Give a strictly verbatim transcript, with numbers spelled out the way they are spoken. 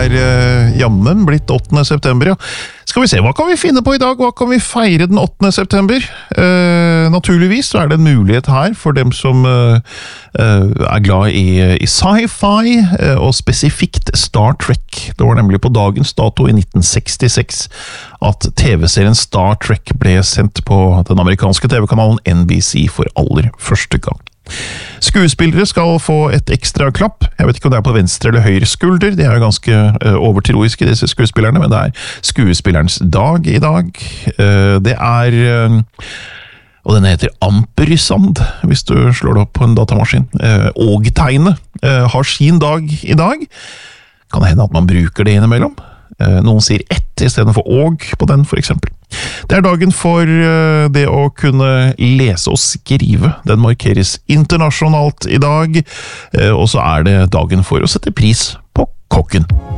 er uh, jammen blitt åttende september, ja. Skal vi se, hva kan vi finne på i dag? Hva kan vi feire den åttende september? Uh, naturligvis så er det en mulighet her for dem som uh, uh, er glad i, i sci-fi, uh, og spesifikt Star Trek. Det var nemlig på dagens dato i nitten sekstiseks at T V-serien Star Trek ble sendt på den amerikanske T V-kanalen N B C for aller første gang. Skuespillere skal få et ekstra klapp. Jeg vet ikke om det er på venstre eller høyre skulder. De er jo ganske uh, overtroiske, disse skuespillerne, men det er skuespillerens dag i dag. Uh, det er... Uh, og den heter Ampersand, hvis du slår det opp på en datamaskin. Uh, Og-tegnet uh, har sin dag i dag. Kan det hende at man bruker det innimellom? Uh, noen sier ett i stedet for og på den, for eksempel. Det er dagen for uh, det å kunne lese og skrive. Den markeres internasjonalt i dag, uh, og så er det dagen for å sette pris på kokken.